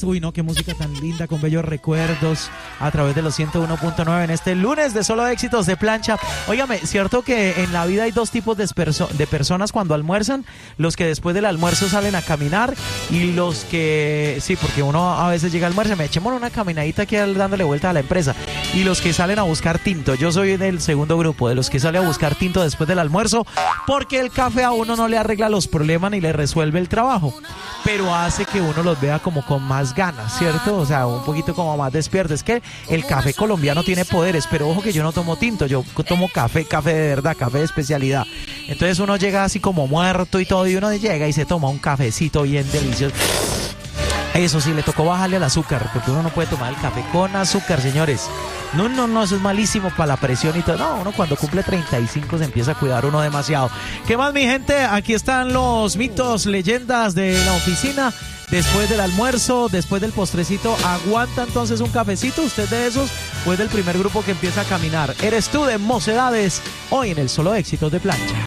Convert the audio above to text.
Uy, no, qué música tan linda, con bellos recuerdos, a través de los 101.9 en este lunes de solo éxitos de plancha. Óigame, ¿cierto que en la vida hay dos tipos de personas cuando almuerzan? Los que después del almuerzo salen a caminar y los que, sí, porque uno a veces llega al almuerzo, me echemos una caminadita aquí dándole vuelta a la empresa. Y los que salen a buscar tinto. Yo soy del segundo grupo, de los que salen a buscar tinto después del almuerzo, porque el café a uno no le arregla los problemas ni le resuelve el trabajo, pero hace que uno los vea como con más ganas, ¿cierto? O sea, un poquito como más despierto. Es que el café colombiano tiene poderes, pero ojo que yo no tomo tinto, yo tomo café de verdad, café de especialidad. Entonces uno llega así como muerto y todo, y uno llega y se toma un cafecito bien delicioso. Eso sí, le tocó bajarle al azúcar, porque uno no puede tomar el café con azúcar, señores. No, eso es malísimo para la presión y todo. No, uno cuando cumple 35 se empieza a cuidar uno demasiado. ¿Qué más, mi gente? Aquí están los mitos, leyendas de la oficina. Después del almuerzo, después del postrecito, ¿aguanta entonces un cafecito? ¿Usted de esos o es del primer grupo que empieza a caminar? ¿Eres tú de Mocedades? Hoy en el Solo Éxitos de Plancha.